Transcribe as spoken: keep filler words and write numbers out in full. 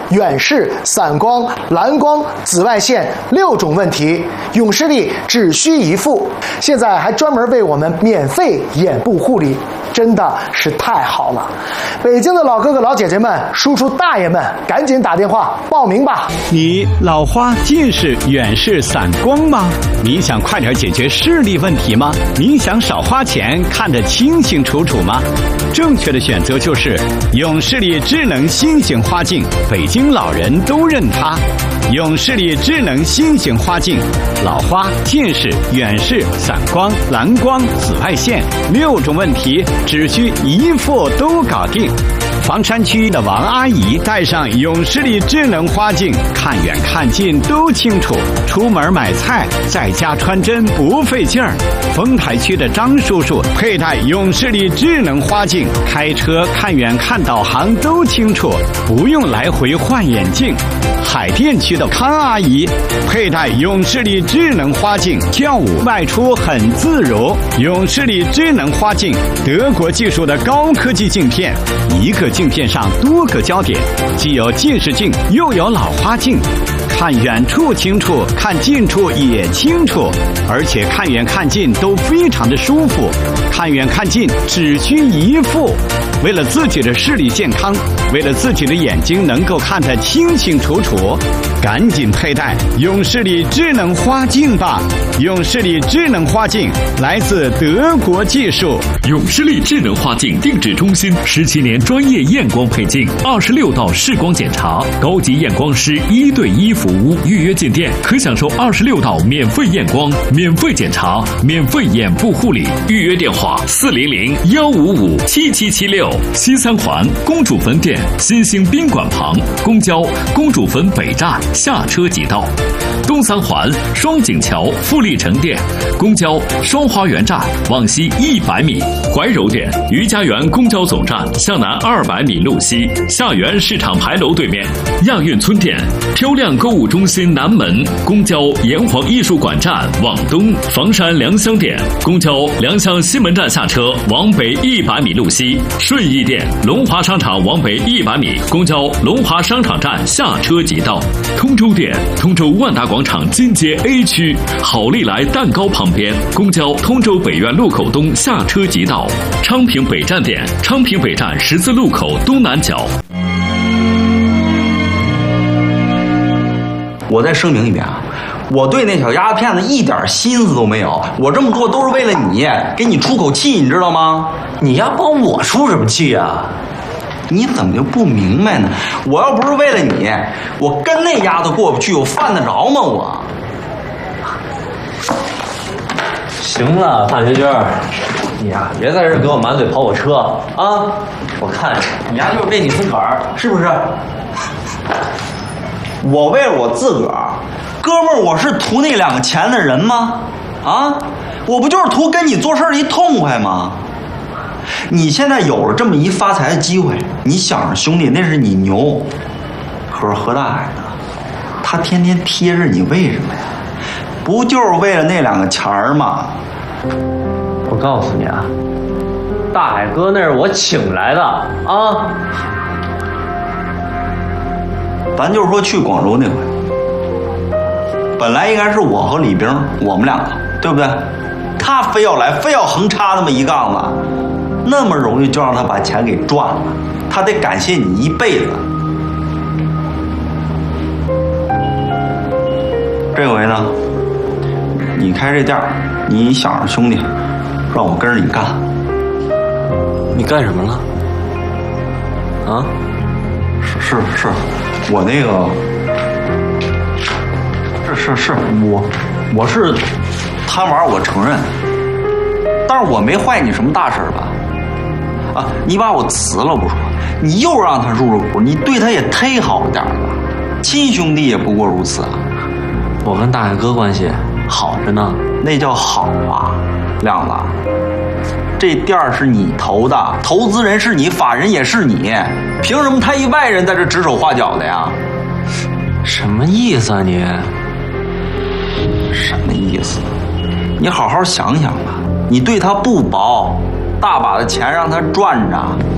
远视、散光、蓝光、紫外线六种问题，永视力只需一副。现在还专门为我们免费眼部护理，真的是太好了！北京的老哥哥老姐姐们、叔叔大爷们，赶紧打电话报名吧！ 你老花、近视、远视、散光吗？你想快点解决视力问题吗？你想少花钱看得清清楚楚吗？正确的选择就是永视力智能新型花镜，北京老人都认它。永视力智能新型花镜，老花、近视、远视、散光、蓝光、紫外线六种问题只需一副都搞定。房山区的王阿姨戴上永视力智能花镜，看远看近都清楚，出门买菜在家穿针不费劲儿。丰台区的张叔叔佩戴永视力智能花镜，开车看远看导航都清楚，不用来回换眼镜。海淀区的康阿姨佩戴永视力智能花镜，跳舞外出很自如。永视力智能花镜，德国技术的高科技镜片，一个镜片上多个焦点，既有近视镜又有老花镜，看远处清楚，看近处也清楚，而且看远看近都非常的舒服，看远看近只需一副。为了自己的视力健康，为了自己的眼睛能够看得清清楚楚，赶紧佩戴永视力智能花镜吧！永视力智能花镜来自德国技术。 永视力智能花镜定制中心十七年专业验光配镜，二十六道视光检查，高级验光师一对一服务。预约进店可享受二十六道免费验光、免费检查、免费眼部护理。预约电话：四零零幺五五七七七六。西三环公主坟店新兴宾馆旁，公交公主坟北站下车即到。东三环双井桥富力城店，公交双花园站往西一百米。怀柔店余家园公交总站向南二百米路西，下园市场牌楼对面。亚运村店漂亮购物中心南门，公交炎黄艺术馆站往东。房山良乡店公交良乡西门站下车往北一百米路西。顺义店龙华商场往北一百米，公交龙华商场站下车即到。通州店通州万达广场金街 A 区好利来蛋糕旁边，公交通州北苑路口东下车即到。昌平北站店昌平北站十字路口东南角。 我再声明一遍啊，我对那小丫头片子一点心思都没有，我这么做都是为了你，给你出口气，你知道吗？ 你要帮我出什么气啊？ 你怎么就不明白呢？我要不是为了你，我跟那丫头过不去，我犯得着吗我？ 行了，范学军，你呀、啊、别在这给我满嘴跑火车啊！我看你呀、啊、就是为你自个儿，是不是？ 我为了我自个儿，哥们儿，我是图那两个钱的人吗？啊，我不就是图跟你做事一痛快吗？你现在有了这么一发财的机会，你想着兄弟那是你牛，可是何大海呢？他天天贴着你，为什么呀？不就是为了那两个钱儿吗？ 我告诉你啊，大海哥那是我请来的啊。 咱就是说去广州那回，本来应该是我和李冰我们两个，对不对？他非要来，非要横插那么一杠子，那么容易就让他把钱给赚了，他得感谢你一辈子。这回呢，你开这店，你想着兄弟，让我跟着你干。 你干什么了？啊？ 是是是，我那个，是是是，我我是贪玩，我承认，但是我没坏你什么大事吧？啊，你把我辞了不说，你又让他入了股，你对他也忒好了点吧？亲兄弟也不过如此啊。 我跟大海哥关系好着呢， 那叫好啊，亮子。这店儿是你投的，投资人是你，法人也是你，凭什么他一外人在这指手画脚的呀？ 什么意思啊你？ 什么意思？你好好想想吧，你对他不薄，大把的钱让他赚着，